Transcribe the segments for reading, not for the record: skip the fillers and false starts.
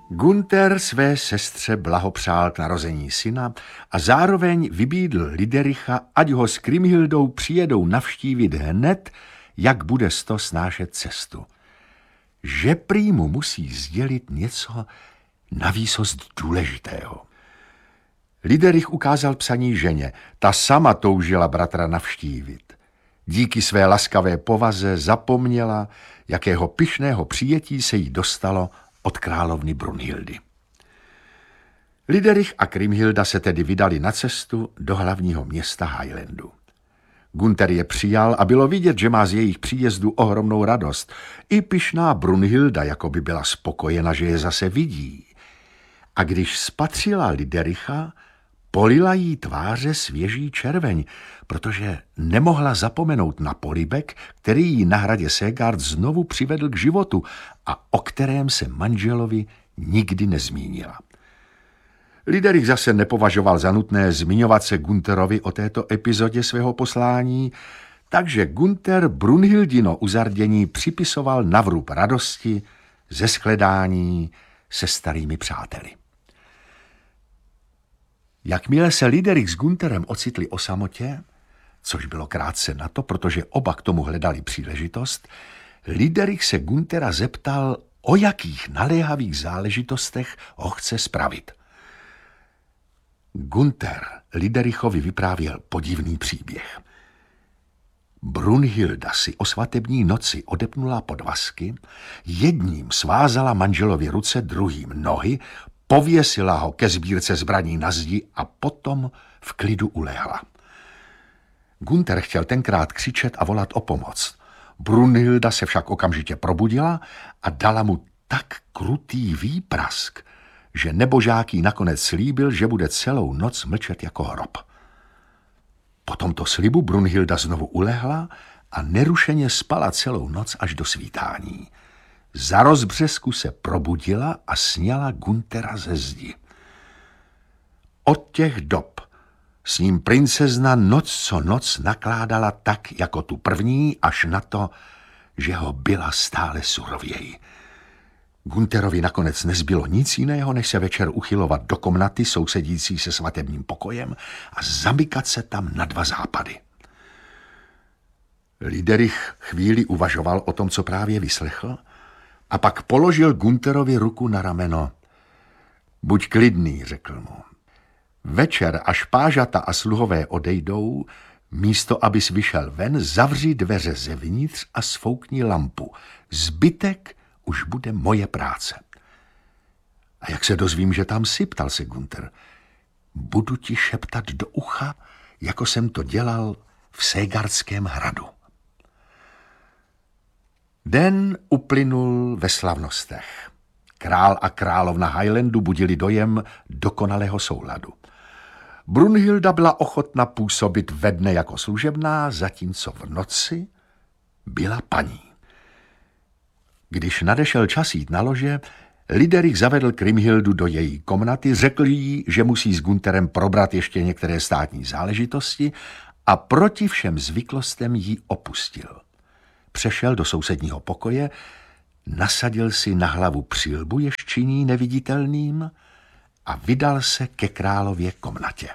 Gunther své sestře blahopřál k narození syna a zároveň vybídl Lidericha, ať ho s Krimhildou přijedou navštívit hned, jak bude sto snášet cestu. Že prý mu musí sdělit něco navýsost důležitého. Liderich ukázal psaní ženě, ta sama toužila bratra navštívit. Díky své laskavé povaze zapomněla, jakého pyšného přijetí se jí dostalo od královny Brunhildy. Liderich a Krimhilda se tedy vydali na cestu do hlavního města Highlandu. Gunther je přijal a bylo vidět, že má z jejich příjezdu ohromnou radost. I pyšná Brunhilda jako by byla spokojena, že je zase vidí. A když spatřila Lidericha, polila jí tváře svěží červeň, protože nemohla zapomenout na polibek, který jí na hradě Segard znovu přivedl k životu a o kterém se manželovi nikdy nezmínila. Liderich zase nepovažoval za nutné zmiňovat se Gunterovi o této epizodě svého poslání, takže Gunther Brunhildino uzardění připisoval na vrub radosti ze shledání se starými přáteli. Jakmile se Liderich s Gunterem ocitli o samotě, což bylo krátce na to, protože oba k tomu hledali příležitost, Liderich se Guntera zeptal, o jakých naléhavých záležitostech ho chce spravit. Gunther Liderichovi vyprávěl podivný příběh. Brunhilda si o svatební noci odepnula podvazky, jedním svázala manželovi ruce, druhým nohy, pověsila ho ke sbírce zbraní na zdi a potom v klidu ulehla. Gunther chtěl tenkrát křičet a volat o pomoc. Brunhilda se však okamžitě probudila a dala mu tak krutý výprask, že nebožáký nakonec slíbil, že bude celou noc mlčet jako hrob. Po tomto slibu Brunhilda znovu ulehla a nerušeně spala celou noc až do svítání. Za rozbřesku se probudila a sňala Guntera ze zdi. Od těch dob s ním princezna noc co noc nakládala tak, jako tu první, až na to, že ho byla stále surověji. Gunterovi nakonec nezbylo nic jiného, než se večer uchylovat do komnaty sousedící se svatebním pokojem a zamykat se tam na 2 západy. Liderich chvíli uvažoval o tom, co právě vyslechl, a pak položil Gunterovi ruku na rameno. Buď klidný, řekl mu. Večer, až pážata a sluhové odejdou, místo abys vyšel ven, zavři dveře zevnitř a sfoukni lampu. Zbytek už bude moje práce. A jak se dozvím, že tam jsi, ptal se Gunther. Budu ti šeptat do ucha, jako jsem to dělal v Segardském hradu. Den uplynul ve slavnostech. Král a královna Highlandu budili dojem dokonalého souladu. Brunhilda byla ochotna působit ve dne jako služebná, zatímco v noci byla paní. Když nadešel čas jít na lože, Liderich zavedl Krimhildu do její komnaty, řekl jí, že musí s Gunterem probrat ještě některé státní záležitosti a proti všem zvyklostem ji opustil. Přešel do sousedního pokoje, nasadil si na hlavu přilbu ješčiní neviditelným a vydal se ke králově komnatě.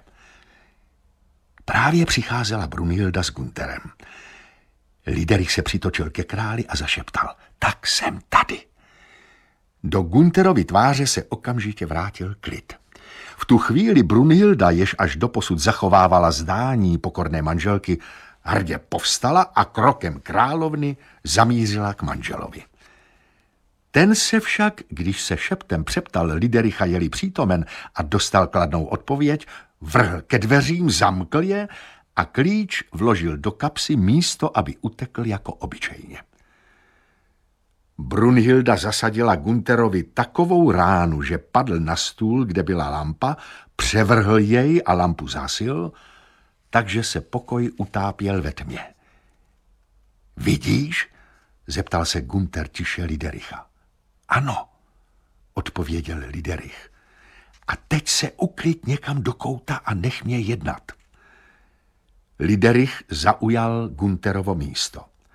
Právě přicházela Brunhilda s Gunterem. Liderich se přitočil ke králi a zašeptal. Tak jsem tady. Do Gunterovy tváře se okamžitě vrátil klid. V tu chvíli Brunhilda, jež až doposud zachovávala zdání pokorné manželky, hrdě povstala a krokem královny zamířila k manželovi. Ten se však, když se šeptem přeptal Lidericha, je-li přítomen a dostal kladnou odpověď, vrhl ke dveřím, zamkl je a klíč vložil do kapsy místo, aby utekl jako obyčejně. Brunhilda zasadila Gunterovi takovou ránu, že padl na stůl, kde byla lampa, převrhl jej a lampu zasil, takže se pokoj utápěl ve tmě. Vidíš? Zeptal se Gunter tiše Lidericha. Ano, odpověděl Liderich. A teď se ukryť někam do kouta a nech mě jednat. Liderich zaujal Gunterovo místo.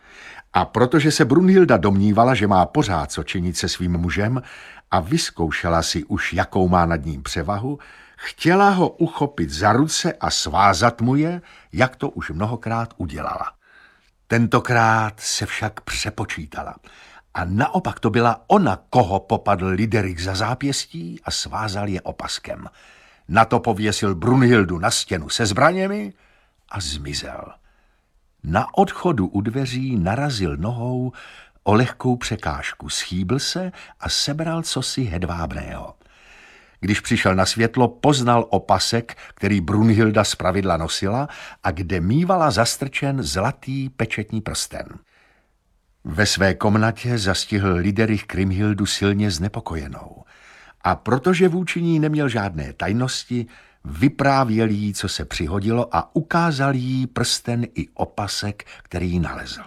A protože se Brunhilda domnívala, že má pořád co činit se svým mužem a vyzkoušela si už, jakou má nad ním převahu, chtěla ho uchopit za ruce a svázat mu je, jak to už mnohokrát udělala. Tentokrát se však přepočítala a naopak to byla ona, koho popadl Liderich za zápěstí a svázal je opaskem. Na to pověsil Brunhildu na stěnu se zbraněmi a zmizel. Na odchodu u dveří narazil nohou o lehkou překážku, schýbl se a sebral cosi hedvábného. Když přišel na světlo, poznal opasek, který Brunhilda zpravidla nosila a kde mívala zastrčen zlatý pečetní prsten. Ve své komnatě zastihl Liderich Kriemhildu silně znepokojenou a protože vůči ní neměl žádné tajnosti, vyprávěl jí, co se přihodilo a ukázal jí prsten i opasek, který jí nalezl.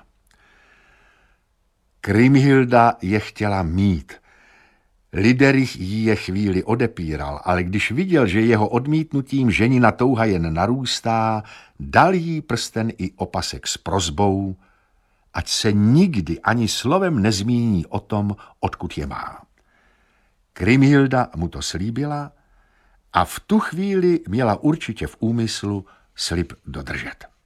Kriemhilda je chtěla mít. Liderich jí je chvíli odepíral, ale když viděl, že jeho odmítnutím ženina touha jen narůstá, dal jí prsten i opasek s prosbou, ať se nikdy ani slovem nezmíní o tom, odkud je má. Kriemhilda mu to slíbila a v tu chvíli měla určitě v úmyslu slib dodržet.